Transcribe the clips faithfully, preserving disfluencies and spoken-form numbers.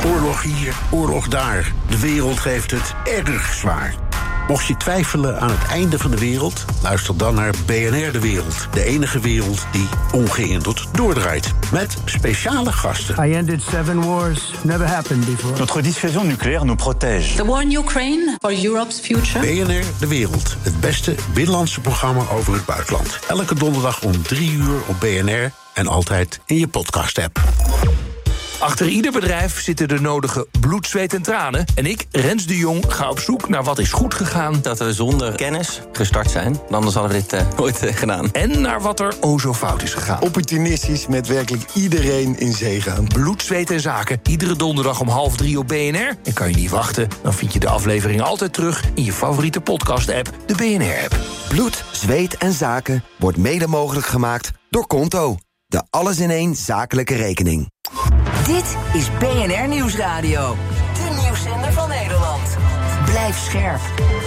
Oorlog hier, oorlog daar. De wereld heeft het erg zwaar. Mocht je twijfelen aan het einde van de wereld, luister dan naar B N R De Wereld. De enige wereld die ongeïnderd doordraait. Met speciale gasten. I ended seven wars. Never happened before. Notre dissuasion nucléaire nous protège. The war in Ukraine for Europe's future. B N R De Wereld. Het beste binnenlandse programma over het buitenland. Elke donderdag om drie uur op B N R en altijd in je podcast-app. Achter ieder bedrijf zitten de nodige bloed, zweet en tranen. En ik, Rens de Jong, ga op zoek naar wat is goed gegaan. Dat we zonder kennis gestart zijn. Anders hadden we dit uh, nooit uh, gedaan. En naar wat er o zo fout is gegaan. Opportunistisch met werkelijk iedereen in zee gaan. Bloed, zweet en zaken. Iedere donderdag om half drie op B N R. En kan je niet wachten, dan vind je de aflevering altijd terug in je favoriete podcast-app, de B N R-app. Bloed, zweet en zaken wordt mede mogelijk gemaakt door Konto. De alles-in-één zakelijke rekening. Dit is B N R Nieuwsradio. De nieuwszender van Nederland. Blijf scherp.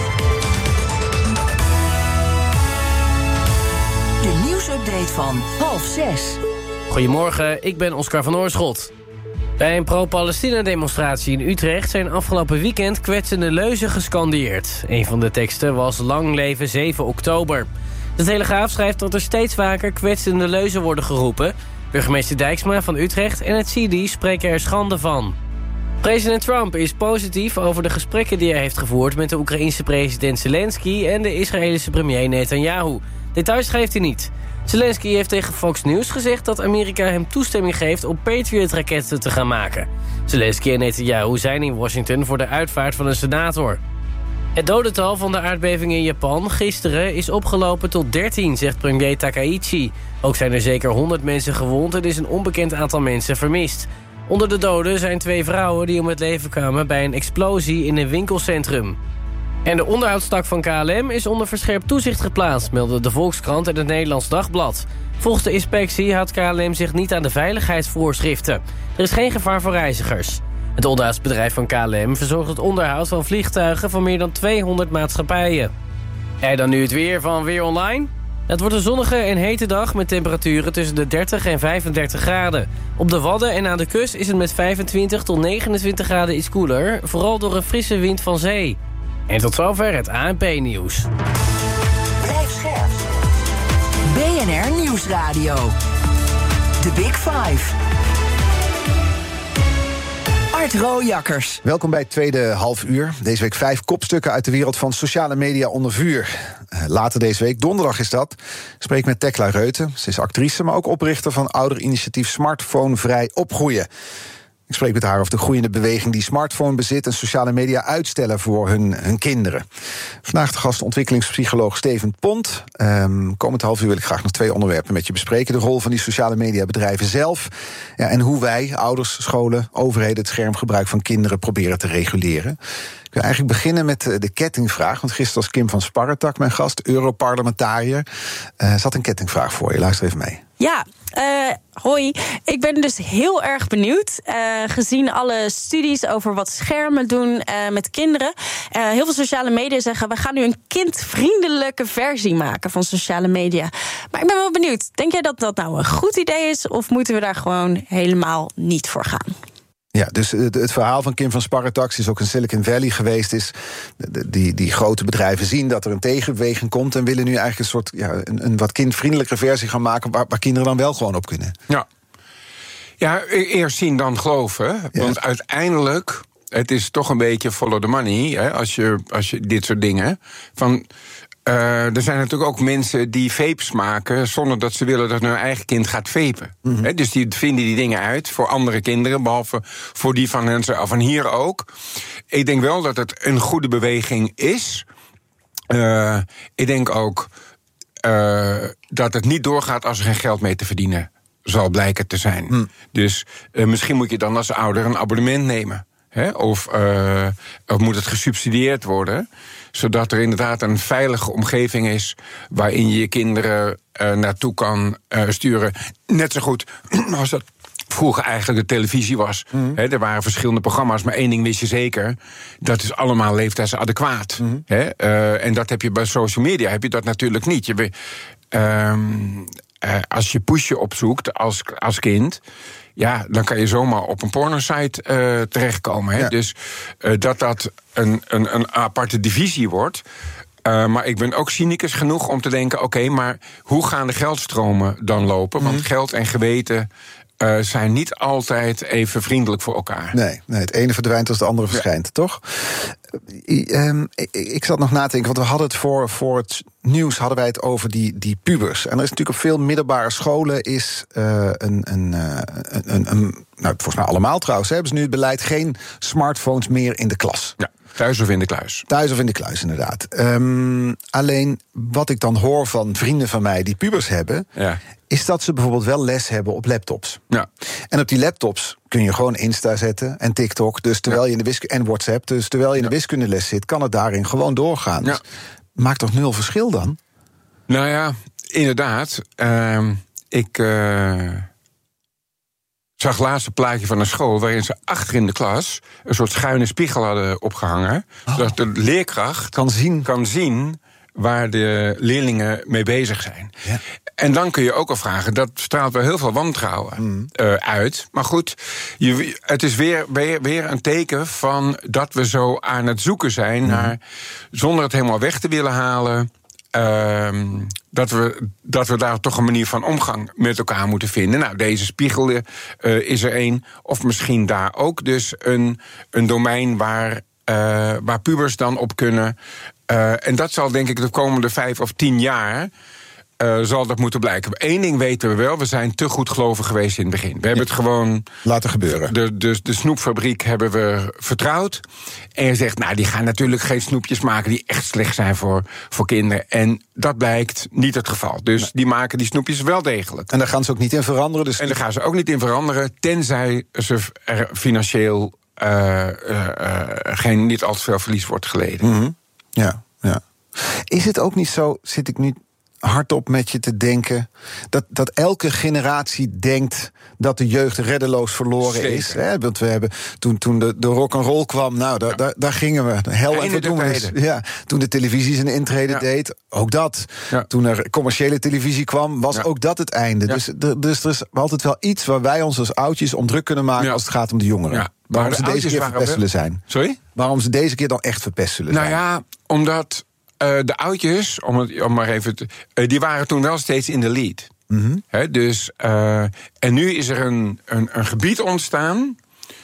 De nieuwsupdate van half zes. Goedemorgen, ik ben Oscar van Oorschot. Bij een pro-Palestina-demonstratie in Utrecht zijn afgelopen weekend kwetsende leuzen gescandeerd. Een van de teksten was Lang leven zeven oktober. De Telegraaf schrijft dat er steeds vaker kwetsende leuzen worden geroepen. Burgemeester Dijksma van Utrecht en het C I D spreken er schande van. President Trump is positief over de gesprekken die hij heeft gevoerd met de Oekraïense president Zelensky en de Israëlische premier Netanyahu. Details geeft hij niet. Zelensky heeft tegen Fox News gezegd dat Amerika hem toestemming geeft om Patriot-raketten te gaan maken. Zelensky en Netanyahu zijn in Washington voor de uitvaart van een senator. Het dodental van de aardbeving in Japan gisteren is opgelopen tot dertien, zegt premier Takaichi. Ook zijn er zeker honderd mensen gewond en is een onbekend aantal mensen vermist. Onder de doden zijn twee vrouwen die om het leven kwamen bij een explosie in een winkelcentrum. En de onderhoudstak van K L M is onder verscherpt toezicht geplaatst, melden de Volkskrant en het Nederlands Dagblad. Volgens de inspectie houdt K L M zich niet aan de veiligheidsvoorschriften. Er is geen gevaar voor reizigers. Het onderhoudsbedrijf van K L M verzorgt het onderhoud van vliegtuigen van meer dan tweehonderd maatschappijen. En dan nu het weer van Weer Online. Het wordt een zonnige en hete dag met temperaturen tussen de dertig en vijfendertig graden. Op de Wadden en aan de kust is het met vijfentwintig tot negenentwintig graden iets koeler, vooral door een frisse wind van zee. En tot zover het A N P-nieuws. Blijf scherp. B N R Nieuwsradio. The Big Five. Art Rooijakkers. Welkom bij het tweede half uur. Deze week vijf kopstukken uit de wereld van sociale media onder vuur. Later deze week, donderdag is dat, spreek ik met Tekla Reuten. Ze is actrice, maar ook oprichter van ouderinitiatief Smartphonevrij Opgroeien. Ik spreek met haar over de groeiende beweging die smartphonebezit en sociale media uitstellen voor hun, hun kinderen. Vandaag de gast ontwikkelingspsycholoog Steven Pont. Um, komend half uur wil ik graag nog twee onderwerpen met je bespreken. De rol van die sociale mediabedrijven zelf. Ja, en hoe wij, ouders, scholen, overheden, het schermgebruik van kinderen proberen te reguleren. Ik wil eigenlijk beginnen met de kettingvraag. Want gisteren was Kim van Sparretak mijn gast, Europarlementariër. Uh, zat een kettingvraag voor je, luister even mee. Ja, uh, hoi. Ik ben dus heel erg benieuwd. Uh, gezien alle studies over wat schermen doen uh, met kinderen. Uh, heel veel sociale media zeggen, we gaan nu een kindvriendelijke versie maken van sociale media. Maar ik ben wel benieuwd. Denk jij dat dat nou een goed idee is? Of moeten we daar gewoon helemaal niet voor gaan? Ja, dus het verhaal van Kim van Sparretak is ook in Silicon Valley geweest. Is die, die grote bedrijven zien dat er een tegenbeweging komt en willen nu eigenlijk een soort ja, een, een wat kindvriendelijke versie gaan maken waar, waar kinderen dan wel gewoon op kunnen. Ja, ja eerst zien dan geloven. Ja. Want uiteindelijk, het is toch een beetje follow the money, hè, als je, als je dit soort dingen van. Uh, er zijn natuurlijk ook mensen die vapes maken zonder dat ze willen dat hun eigen kind gaat vapen. Mm-hmm. He, dus die vinden die dingen uit voor andere kinderen, behalve voor die van hen, van hier ook. Ik denk wel dat het een goede beweging is. Uh, ik denk ook uh, dat het niet doorgaat als er geen geld mee te verdienen zal blijken te zijn. Mm. Dus uh, misschien moet je dan als ouder een abonnement nemen. He, of, uh, of moet het gesubsidieerd worden, zodat er inderdaad een veilige omgeving is waarin je je kinderen uh, naartoe kan uh, sturen. Net zo goed als dat vroeger eigenlijk de televisie was. Mm-hmm. He, er waren verschillende programma's, maar één ding wist je zeker, dat is allemaal leeftijdsadequaat. Mm-hmm. He, uh, en dat heb je bij social media, heb je dat natuurlijk niet. Je, um, uh, als je Poesje opzoekt als, als kind, ja, dan kan je zomaar op een pornosite uh, terechtkomen. Hè? Ja. Dus uh, dat dat een, een, een aparte divisie wordt. Uh, maar ik ben ook cynicus genoeg om te denken, oké, okay, maar hoe gaan de geldstromen dan lopen? Want mm. geld en geweten Uh, zijn niet altijd even vriendelijk voor elkaar. Nee, nee, het ene verdwijnt als de andere verschijnt, ja. toch? Uh, um, ik, ik zat nog na te denken, want we hadden het voor, voor het nieuws hadden wij het over die, die pubers. En er is natuurlijk op veel middelbare scholen is uh, een, een, uh, een, een, een, nou, volgens mij allemaal trouwens, hè, hebben ze nu het beleid geen smartphones meer in de klas. Ja. Thuis of in de kluis? Thuis of in de kluis, inderdaad. Um, alleen wat ik dan hoor van vrienden van mij die pubers hebben, ja. is dat ze bijvoorbeeld wel les hebben op laptops. Ja. En op die laptops kun je gewoon Insta zetten en TikTok. Dus terwijl ja. je in de wiskunde en WhatsApp. Dus terwijl je in de wiskundeles zit, kan het daarin gewoon doorgaan. Ja. Dus maakt toch nul verschil dan? Nou ja, inderdaad. Uh, ik. Uh... Ik zag laatst een plaatje van een school waarin ze achter in de klas een soort schuine spiegel hadden opgehangen. Oh. Zodat de leerkracht kan zien. kan zien waar de leerlingen mee bezig zijn. Ja. En dan kun je ook al vragen, dat straalt wel heel veel wantrouwen mm. uh, uit. Maar goed, je, het is weer, weer, weer een teken van dat we zo aan het zoeken zijn mm. naar, zonder het helemaal weg te willen halen, Uh, dat, we, dat we daar toch een manier van omgang met elkaar moeten vinden. Nou, deze spiegel uh, is er één. Of misschien daar ook dus een, een domein waar, uh, waar pubers dan op kunnen. Uh, en dat zal denk ik de komende vijf of tien jaar Uh, zal dat moeten blijken. Eén ding weten we wel, we zijn te goed gelovig geweest in het begin. We hebben het gewoon laten gebeuren. De, de, de snoepfabriek hebben we vertrouwd. En je zegt, nou, die gaan natuurlijk geen snoepjes maken die echt slecht zijn voor, voor kinderen. En dat blijkt niet het geval. Dus nee. die maken die snoepjes wel degelijk. En daar gaan ze ook niet in veranderen. Dus en daar gaan ze ook niet in veranderen, tenzij ze er financieel uh, uh, uh, geen, niet al te veel verlies wordt geleden. Mm-hmm. Ja, ja. Is het ook niet zo, zit ik nu hardop met je te denken, dat, dat elke generatie denkt dat de jeugd reddeloos verloren Zeker. is. Hè? Want we hebben toen, toen de, de rock'n'roll kwam, nou, daar, ja. daar, daar gingen we. Hel en verdoemenis. Ja, toen de televisie zijn intrede ja. deed, ook dat. Ja. Toen er commerciële televisie kwam, was ja. ook dat het einde. Ja. Dus, er, dus er is altijd wel iets waar wij ons als oudjes om druk kunnen maken ja. als het gaat om de jongeren. Ja. Waarom de ze deze keer verpest zullen zijn. Sorry? Waarom ze deze keer dan echt verpest zullen nou zijn. Nou ja, omdat Uh, de oudjes, om, het, om maar even te, uh, die waren toen wel steeds in de lead. Mm-hmm. He, dus, uh, en nu is er een, een, een gebied ontstaan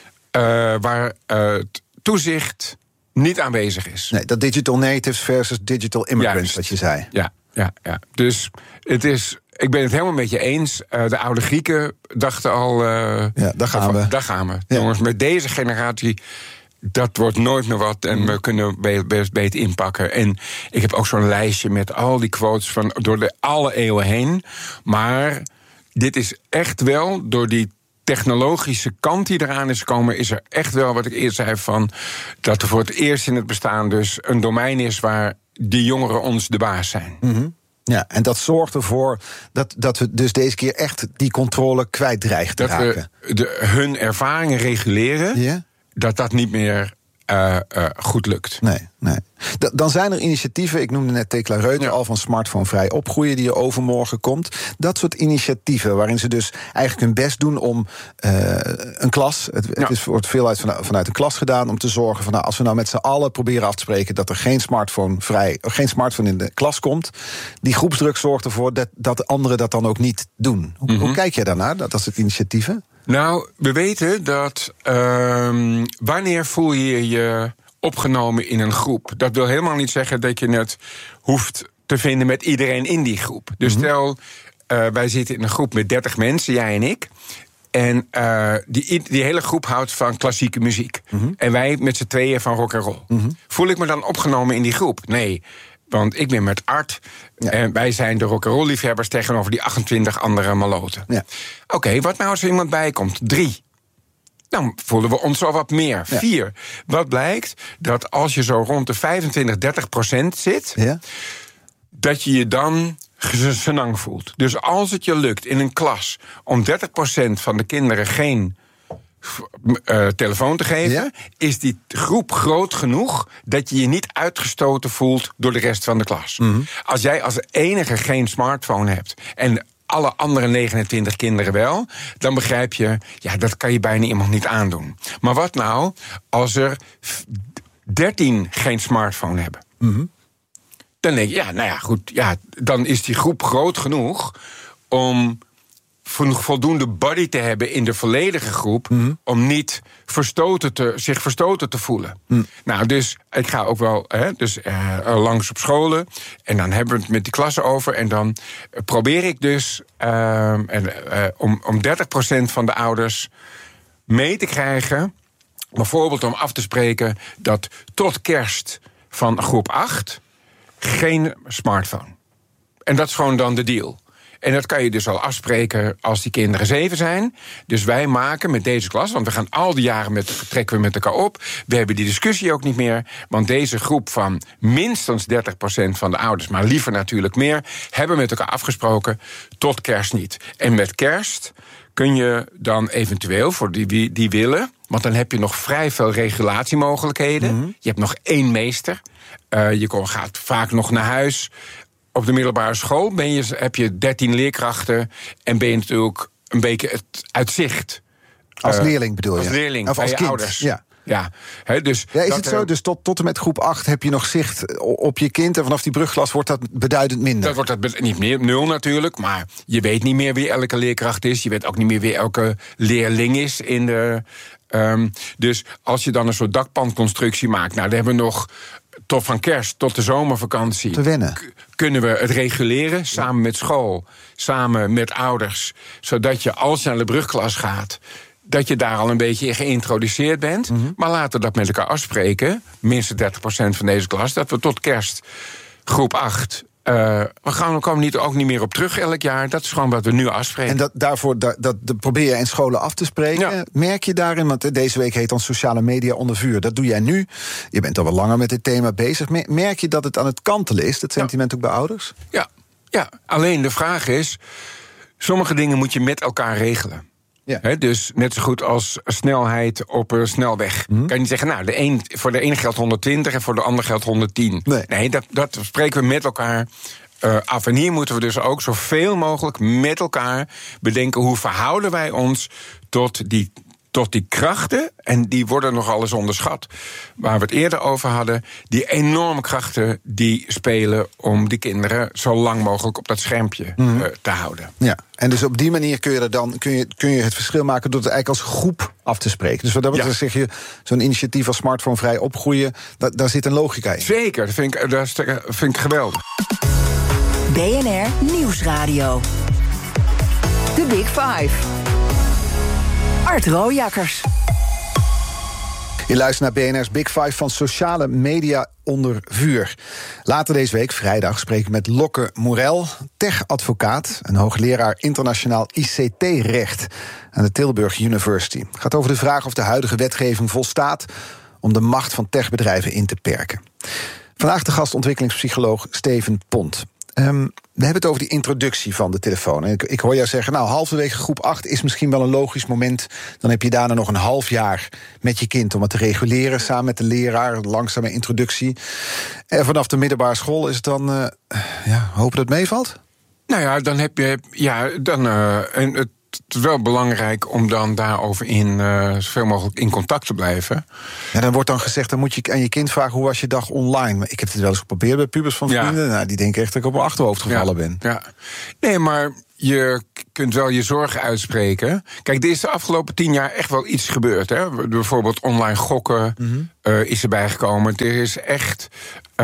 uh, waar uh, toezicht niet aanwezig is. Nee, dat digital natives versus digital immigrants, wat je zei. Ja, ja, ja. Dus het is, ik ben het helemaal met je eens. Uh, de oude Grieken dachten al, Uh, ja, daar gaan we. Daar gaan we. Ja. Jongens, met deze generatie, dat wordt nooit meer wat en we kunnen best beter inpakken. En ik heb ook zo'n lijstje met al die quotes van door de alle eeuwen heen. Maar dit is echt wel, door die technologische kant die eraan is gekomen, is er echt wel, wat ik eerst zei, van dat er voor het eerst in het bestaan dus een domein is waar die jongeren ons de baas zijn. Mm-hmm. Ja, en dat zorgt ervoor dat, dat we dus deze keer echt die controle kwijt dreigen te dat raken. We de, hun ervaringen reguleren. Ja? Dat dat niet meer uh, uh, goed lukt. Nee, nee. D- dan zijn er initiatieven, ik noemde net Thekla Reuter ja. al, van smartphonevrij opgroeien, die er overmorgen komt. Dat soort initiatieven waarin ze dus eigenlijk hun best doen om uh, een klas, het, ja. het is, wordt veel uit, vanuit, vanuit een klas gedaan, om te zorgen van, nou, als we nou met z'n allen proberen af te spreken dat er geen smartphone vrij, geen smartphone in de klas komt, die groepsdruk zorgt ervoor dat, dat de anderen dat dan ook niet doen. Hoe, mm-hmm. hoe kijk jij daarnaar, dat, dat soort initiatieven? Nou, we weten dat uh, wanneer voel je je opgenomen in een groep? Dat wil helemaal niet zeggen dat je het hoeft te vinden met iedereen in die groep. Dus mm-hmm. stel, uh, wij zitten in een groep met dertig mensen, jij en ik. En uh, die, die hele groep houdt van klassieke muziek. Mm-hmm. En wij met z'n tweeën van rock en roll. Mm-hmm. Voel ik me dan opgenomen in die groep? Nee. Want ik ben met Art ja. en wij zijn de rock'n'roll liefhebbers tegenover die achtentwintig andere maloten. Ja. Oké, okay, wat nou als er iemand bij komt? Drie. Dan voelen we ons al wat meer. Ja. Vier. Wat blijkt? Dat als je zo rond de vijfentwintig, dertig procent zit, ja. dat je je dan senang voelt. Dus als het je lukt in een klas om dertig procent van de kinderen geen Uh, telefoon te geven, ja? is die groep groot genoeg dat je je niet uitgestoten voelt door de rest van de klas. Mm-hmm. Als jij als enige geen smartphone hebt en alle andere negenentwintig kinderen wel, dan begrijp je, ja, dat kan je bijna iemand niet aandoen. Maar wat nou als er dertien geen smartphone hebben? Mm-hmm. Dan denk je, ja, nou ja, goed, ja, dan is die groep groot genoeg om voldoende body te hebben in de volledige groep, mm-hmm. om niet verstoten te, zich verstoten te voelen. Mm. Nou, dus ik ga ook wel hè, dus, uh, langs op scholen, en dan hebben we het met die klassen over, en dan probeer ik dus uh, en, uh, om, om dertig procent van de ouders mee te krijgen, bijvoorbeeld om af te spreken dat tot kerst van groep acht geen smartphone. En dat is gewoon dan de deal. En dat kan je dus al afspreken als die kinderen zeven zijn. Dus wij maken met deze klas, want we gaan al die jaren met, trekken we met elkaar op. We hebben die discussie ook niet meer. Want deze groep van minstens dertig procent van de ouders, maar liever natuurlijk meer, hebben met elkaar afgesproken tot kerst niet. En met kerst kun je dan eventueel, voor die die, die willen, want dan heb je nog vrij veel regulatiemogelijkheden. Mm-hmm. Je hebt nog één meester. Uh, je kon, gaat vaak nog naar huis. Op de middelbare school ben je, heb je dertien leerkrachten en ben je natuurlijk een beetje het uitzicht. Als uh, leerling bedoel je? Als leerling, of als kind, ouders. Ja. Ja, he, dus ja, is dat het zo? Dus tot, tot en met groep acht heb je nog zicht op je kind, en vanaf die brugklas wordt dat beduidend minder? Dat wordt dat niet meer, nul natuurlijk, maar je weet niet meer wie elke leerkracht is. Je weet ook niet meer wie elke leerling is in de. Um, dus als je dan een soort dakpanconstructie maakt, nou, dan hebben we nog tot van kerst tot de zomervakantie te wennen. K- kunnen we het reguleren, samen met school, samen met ouders, zodat je, als je naar de brugklas gaat, dat je daar al een beetje in geïntroduceerd bent. Mm-hmm. Maar laten we dat met elkaar afspreken, minstens dertig procent van deze klas, dat we tot kerst groep acht... Uh, we gaan er komen niet, ook niet meer op terug elk jaar. Dat is gewoon wat we nu afspreken. En dat, daarvoor dat, dat, dat probeer je in scholen af te spreken. Ja. Merk je daarin, want deze week heet dan sociale media onder vuur. Dat doe jij nu. Je bent al wel langer met dit thema bezig. Merk je dat het aan het kantelen is, dat sentiment ja. ook bij ouders? Ja, ja, alleen de vraag is, sommige dingen moet je met elkaar regelen. Ja. He, dus net zo goed als snelheid op een snelweg. Mm-hmm. Kan je niet zeggen, nou, de een, voor de ene geldt honderdtwintig en voor de ander geldt honderdtien. Nee, nee dat, dat spreken we met elkaar uh, af. En hier moeten we dus ook zoveel mogelijk met elkaar bedenken, hoe verhouden wij ons tot die, tot die krachten, en die worden nogal eens onderschat, waar we het eerder over hadden, die enorme krachten die spelen om die kinderen zo lang mogelijk op dat schermpje mm-hmm. uh, te houden. Ja, en dus op die manier kun je, er dan, kun je, kun je het verschil maken door het eigenlijk als groep af te spreken. Dus wat dat betreft ja. zeg je, zo'n initiatief als smartphonevrij opgroeien, da, daar zit een logica in. Zeker, dat vind ik, dat vind ik geweldig. B N R Nieuwsradio. The Big Five. Art Rooijakkers. Je luistert naar B N R's Big Five van sociale media onder vuur. Later deze week, vrijdag, spreken we met Lokke Morel, tech-advocaat en hoogleraar internationaal I C T-recht aan de Tilburg University. Het gaat over de vraag of de huidige wetgeving volstaat om de macht van techbedrijven in te perken. Vandaag de gast ontwikkelingspsycholoog Steven Pont. Um, we hebben het over die introductie van de telefoon. Ik, ik hoor jou zeggen, nou, halverwege groep acht is misschien wel een logisch moment. Dan heb je daarna nog een half jaar met je kind om het te reguleren, samen met de leraar, een langzame introductie. En vanaf de middelbare school is het dan, uh, ja, hopen dat het meevalt? Nou ja, dan heb je, ja, dan, uh, en het Het is wel belangrijk om dan daarover in uh, zoveel mogelijk in contact te blijven. Ja, dan wordt dan gezegd, dan moet je aan je kind vragen, hoe was je dag online? Maar ik heb het wel eens geprobeerd bij pubers van vrienden. Ja. Nou, die denken echt dat ik op mijn achterhoofd gevallen ja. ben. Ja. Nee, maar je kunt wel je zorgen uitspreken. Kijk, er is de afgelopen tien jaar echt wel iets gebeurd. Hè? Bijvoorbeeld online gokken mm-hmm. uh, is erbij gekomen. Er is echt Uh,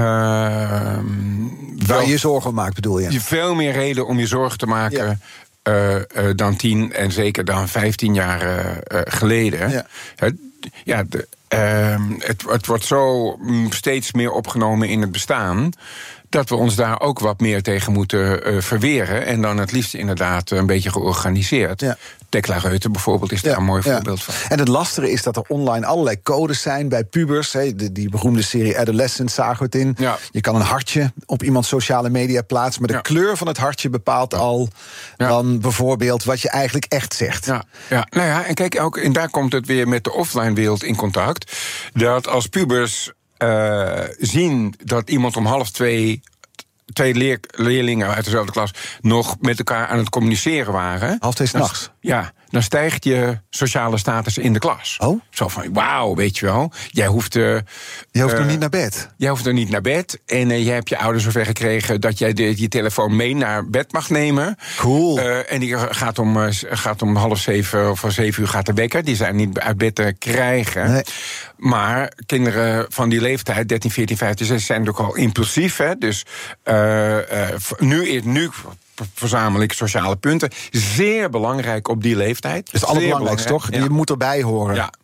Waar je je zorgen om maakt, bedoel je? Je veel meer reden om je zorgen te maken. Ja. Uh, uh, dan tien en zeker dan vijftien jaar uh, uh, geleden. Ja, uh, ja de, uh, het, het wordt zo steeds meer opgenomen in het bestaan, dat we ons daar ook wat meer tegen moeten uh, verweren. En dan het liefst inderdaad een beetje georganiseerd. Ja. Tekla Reuter bijvoorbeeld is daar ja, een mooi ja. voorbeeld van. En het lastige is dat er online allerlei codes zijn bij pubers. He, die, die beroemde serie Adolescent zagen we het in. Ja. Je kan een hartje op iemands sociale media plaatsen, maar de ja. kleur van het hartje bepaalt ja. al ja. dan bijvoorbeeld wat je eigenlijk echt zegt. Ja, ja. Nou ja, en kijk, ook, en daar komt het weer met de offline wereld in contact. Dat als pubers uh, zien dat iemand om half twee twee leer, leerlingen uit dezelfde klas nog met elkaar aan het communiceren waren. Half twee 's dan, nachts. Ja, dan stijgt je sociale status in de klas. Oh? Zo van, wauw, weet je wel. Jij hoeft, uh, je hoeft uh, nog niet naar bed. Jij hoeft nog niet naar bed. En uh, jij hebt je ouders zover gekregen dat jij de, je telefoon mee naar bed mag nemen. Cool. Uh, en die gaat om, uh, gaat om half zeven of zeven uur gaat de wekker. Die zijn niet uit bed te krijgen. Nee. Maar kinderen van die leeftijd, dertien, veertien, vijftien, zestien, zijn ook al impulsief. Hè? Dus uh, uh, nu is nu. verzamel ik sociale punten. Zeer belangrijk op die leeftijd. Dat is het allerbelangrijkste, toch? Ja. Je moet erbij horen. Ja.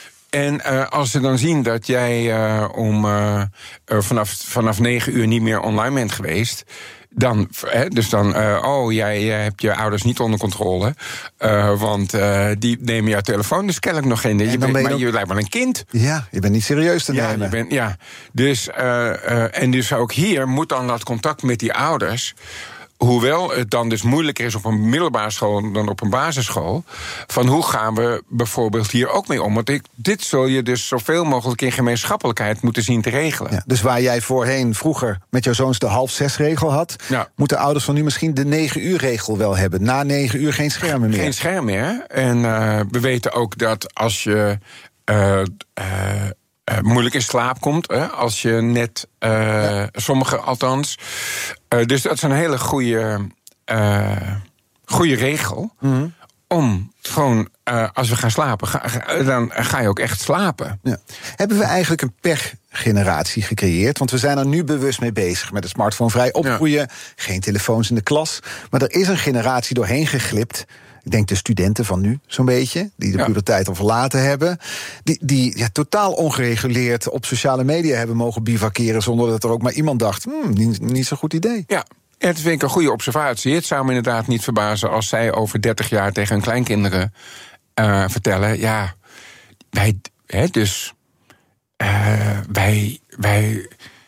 En uh, als ze dan zien dat jij uh, om uh, uh, vanaf, vanaf negen uur niet meer online bent geweest, dan, hè, dus dan, uh, oh, jij, jij hebt je ouders niet onder controle, uh, want uh, die nemen jouw telefoon dus kennelijk nog geen. Je bent, ben je maar ook, je lijkt wel een kind. Ja, je bent niet serieus te ja, nemen. Je bent, ja, dus, uh, uh, en dus ook hier moet dan dat contact met die ouders, hoewel het dan dus moeilijker is op een middelbare school dan op een basisschool, van hoe gaan we bijvoorbeeld hier ook mee om? Want ik, dit zul je dus zoveel mogelijk in gemeenschappelijkheid moeten zien te regelen. Ja, dus waar jij voorheen vroeger met jouw zoons de half zes regel had, ja, moeten ouders van nu misschien de negen uur regel wel hebben. Na negen uur geen schermen meer. Geen scherm meer. En uh, we weten ook dat als je Uh, uh, Uh, moeilijk in slaap komt, hè, als je net, uh, ja. sommigen althans. Uh, dus dat is een hele goede, uh, goede regel. Mm-hmm. Om gewoon, uh, als we gaan slapen, ga, ga, dan ga je ook echt slapen. Ja. Hebben we eigenlijk een pechgeneratie gecreëerd? Want we zijn er nu bewust mee bezig met het smartphone vrij opgroeien. Ja. Geen telefoons in de klas. Maar er is een generatie doorheen geglipt. Ik denk de studenten van nu, zo'n beetje, die de ja. puberteit al verlaten hebben, die, die ja, totaal ongereguleerd op sociale media hebben mogen bivakeren, zonder dat er ook maar iemand dacht, hmm, niet, niet zo'n goed idee. Ja, en dat vind ik een goede observatie. Het zou me inderdaad niet verbazen als zij over dertig jaar tegen hun kleinkinderen uh, vertellen, ja, wij, hè, dus, uh, wij, wij,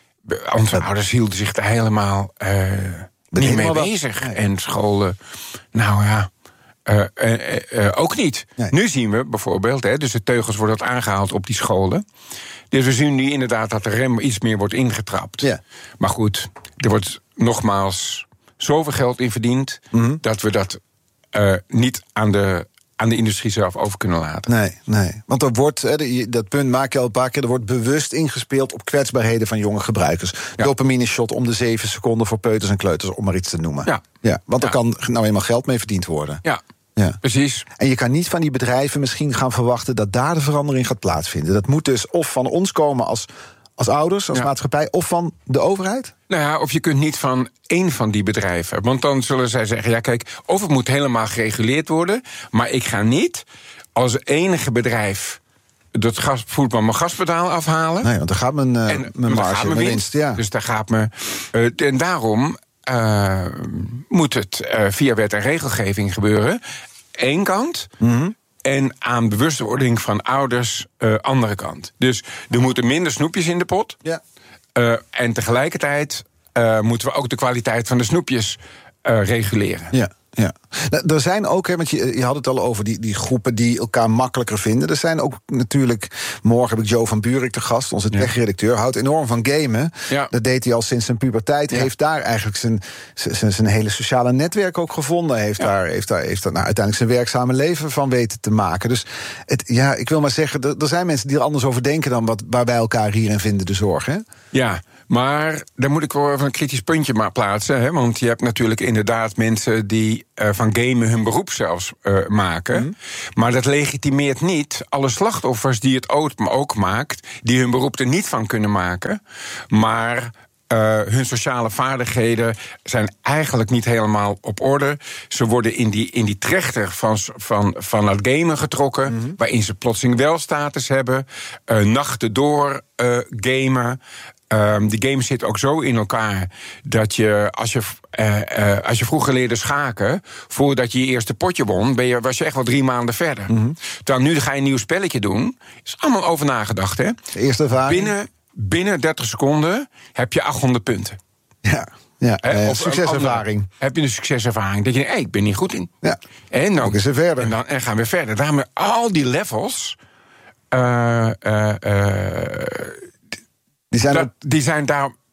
onze ja. ouders hielden zich er helemaal uh, niet mee bezig. Ja. En scholen, nou ja, Uh, uh, uh, ook niet. Nee. Nu zien we bijvoorbeeld, hè, dus de teugels worden aangehaald op die scholen. Dus we zien nu inderdaad dat de rem iets meer wordt ingetrapt. Ja. Maar goed, er wordt nogmaals zoveel geld in verdiend, mm-hmm, dat we dat uh, niet aan de, aan de industrie zelf over kunnen laten. Nee, nee. Want er wordt, hè, dat punt maak je al een paar keer, er wordt bewust ingespeeld op kwetsbaarheden van jonge gebruikers. Ja. Dopamine shot om de zeven seconden voor peuters en kleuters, om maar iets te noemen. Ja. Ja, want er ja. kan nou eenmaal geld mee verdiend worden. Ja. Ja, precies. En je kan niet van die bedrijven misschien gaan verwachten dat daar de verandering gaat plaatsvinden. Dat moet dus of van ons komen als, als ouders, als ja. maatschappij, of van de overheid? Nou ja, of je kunt niet van één van die bedrijven. Want dan zullen zij zeggen, ja kijk, of het moet helemaal gereguleerd worden, maar ik ga niet als enige bedrijf dat gas, voet mijn gaspedaal afhalen. Nee, want dan gaat mijn, uh, en, mijn marge, gaat mijn winst. winst ja. Dus daar gaat me. Uh, en daarom Uh, moet het uh, via wet en regelgeving gebeuren. Eén kant. Mm-hmm. En aan bewustwording van ouders, uh, andere kant. Dus er moeten minder snoepjes in de pot. Ja. Uh, en tegelijkertijd uh, moeten we ook de kwaliteit van de snoepjes uh, reguleren. Ja. Ja, nou, er zijn ook, hè, want je, je had het al over die, die groepen die elkaar makkelijker vinden. Er zijn ook natuurlijk, morgen heb ik Joe van Buurik te gast, onze tech-redacteur, houdt enorm van gamen. Ja. Dat deed hij al sinds zijn puberteit. Ja. Heeft daar eigenlijk zijn, zijn, zijn hele sociale netwerk ook gevonden. Heeft ja. daar, heeft daar, heeft daar nou, uiteindelijk zijn werkzame leven van weten te maken. Dus het, ja, ik wil maar zeggen, er, er zijn mensen die er anders over denken dan wat, waar wij elkaar hierin vinden de zorg. Hè? Ja. Maar daar moet ik wel even een kritisch puntje maar plaatsen. Hè? Want je hebt natuurlijk inderdaad mensen die uh, van gamen hun beroep zelfs uh, maken. Mm. Maar dat legitimeert niet alle slachtoffers die het ook maakt, die hun beroep er niet van kunnen maken. Maar Uh, hun sociale vaardigheden zijn eigenlijk niet helemaal op orde. Ze worden in die, in die trechter van, van, van het gamen getrokken, mm-hmm, waarin ze plotseling wel status hebben. Uh, nachten door uh, gamen. Um, die game zit ook zo in elkaar dat je, als je, uh, uh, als je vroeger leerde schaken, voordat je je eerste potje won, ben je, was je echt wel drie maanden verder. Mm-hmm. Dan nu ga je een nieuw spelletje doen. Is allemaal over nagedacht, hè? De eerste ervaring. Binnen, binnen dertig seconden heb je achthonderd punten. Ja. Ja, eh, of succeservaring. Andere, heb je een succeservaring? Dat je, hey, ik ben niet goed in. Ja. En dan, ook eens verder. En dan en gaan we verder. Daarmee al die levels. Uh, uh, uh, die, zijn dat, op... die zijn daar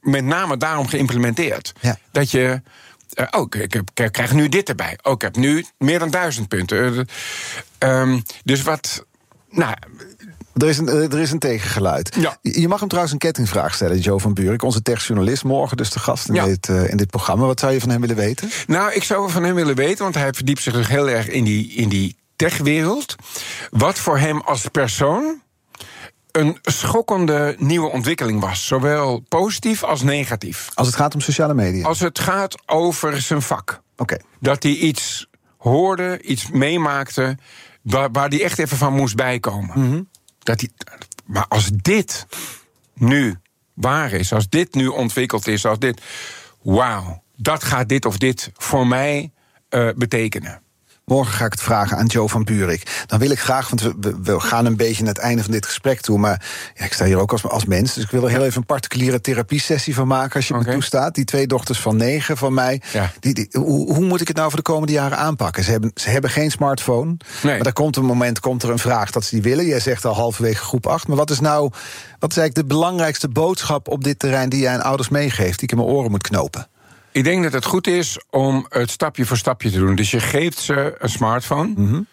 met name daarom geïmplementeerd. Ja. Dat je... Uh, oh, ik, heb, ik krijg nu dit erbij. Oh, ik heb nu meer dan duizend punten. Uh, um, dus wat... Nou... Er is, een, er is een tegengeluid. Ja. Je mag hem trouwens een kettingvraag stellen, Joe van Buurik. Onze techjournalist, morgen dus de gast in, ja. dit, uh, in dit programma. Wat zou je van hem willen weten? Nou, ik zou van hem willen weten, want hij verdiept zich dus heel erg in die, in die techwereld. Wat voor hem als persoon een schokkende nieuwe ontwikkeling was. Zowel positief als negatief. Als het gaat om sociale media? Als het gaat over zijn vak. Okay. Dat hij iets hoorde, iets meemaakte, waar, waar hij echt even van moest bijkomen. Mm-hmm. Dat hij, maar als dit nu waar is, als dit nu ontwikkeld is, als dit... Wauw, dat gaat dit of dit voor mij uh, betekenen. Morgen ga ik het vragen aan Joe van Buurik. Dan wil ik graag, want we, we gaan een beetje naar het einde van dit gesprek toe, maar ja, ik sta hier ook als, als mens, dus ik wil er heel even een particuliere therapiesessie van maken, als je okay. me toestaat. Die twee dochters van negen van mij, ja. die, die, hoe, hoe moet ik het nou voor de komende jaren aanpakken? Ze hebben, ze hebben geen smartphone, nee. maar er komt een moment, komt er een vraag dat ze die willen. Jij zegt al halverwege groep acht, maar wat is nou, wat is eigenlijk de belangrijkste boodschap op dit terrein die jij aan ouders meegeeft, die ik in mijn oren moet knopen? Ik denk dat het goed is om het stapje voor stapje te doen. Dus je geeft ze een smartphone. Mm-hmm.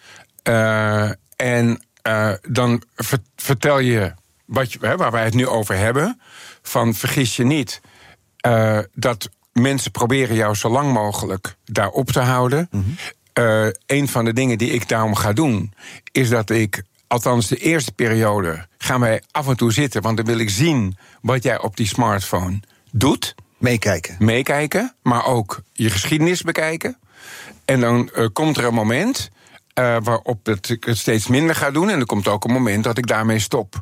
Uh, en uh, dan ver- vertel je, wat je, hè, waar wij het nu over hebben, van vergis je niet uh, dat mensen proberen jou zo lang mogelijk daar op te houden. Mm-hmm. Uh, een van de dingen die ik daarom ga doen, is dat ik, althans de eerste periode, gaan wij af en toe zitten, want dan wil ik zien wat jij op die smartphone doet. Meekijken. Meekijken, maar ook je geschiedenis bekijken. En dan uh, komt er een moment uh, waarop het, ik het steeds minder ga doen. En er komt ook een moment dat ik daarmee stop.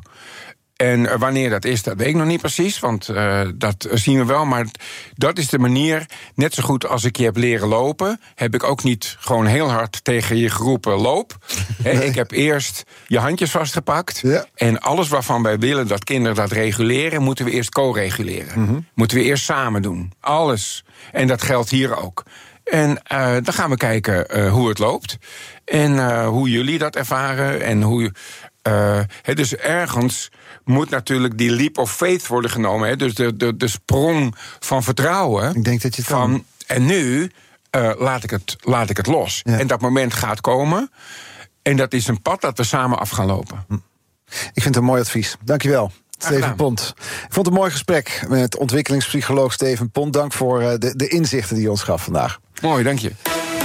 En uh, wanneer dat is, dat weet ik nog niet precies. Want uh, dat zien we wel. Maar dat is de manier. Net zo goed als ik je heb leren lopen, heb ik ook niet gewoon heel hard tegen je geroepen loop. He, ik heb eerst je handjes vastgepakt. Ja. En alles waarvan wij willen dat kinderen dat reguleren, moeten we eerst co-reguleren. Mm-hmm. Moeten we eerst samen doen. Alles. En dat geldt hier ook. En uh, dan gaan we kijken uh, hoe het loopt. En uh, hoe jullie dat ervaren. En hoe. Uh, he, dus ergens moet natuurlijk die leap of faith worden genomen. He, dus de, de, de sprong van vertrouwen. Ik denk dat je het van, kan. En nu uh, laat, ik het, laat ik het los. Ja. En dat moment gaat komen. En dat is een pad dat we samen af gaan lopen. Ik vind het een mooi advies. Dankjewel. Steven Pont. Ik vond het een mooi gesprek met ontwikkelingspsycholoog Steven Pont. Dank voor de, de inzichten die je ons gaf vandaag. Mooi, dank je.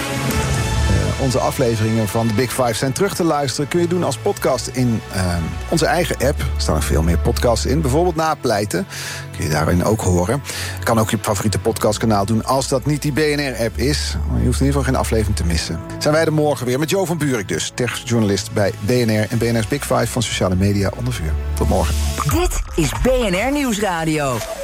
Onze afleveringen van de Big Five zijn terug te luisteren. Kun je doen als podcast in uh, onze eigen app. Er staan nog veel meer podcasts in. Bijvoorbeeld Napleiten. Kun je daarin ook horen. Je kan ook je favoriete podcastkanaal doen als dat niet die B N R-app is. Maar je hoeft in ieder geval geen aflevering te missen. Zijn wij er morgen weer met Joe van Buurik dus. Techjournalist bij B N R en B N R's Big Five van sociale media onder vuur. Tot morgen. Dit is B N R Nieuwsradio.